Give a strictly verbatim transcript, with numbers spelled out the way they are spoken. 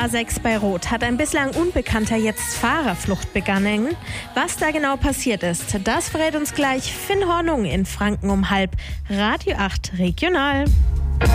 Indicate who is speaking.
Speaker 1: A sechs bei Rot hat ein bislang Unbekannter jetzt Fahrerflucht begangen. Was da genau passiert ist, das verrät uns gleich Finn Hornung in Franken um halb. Radio acht Regional.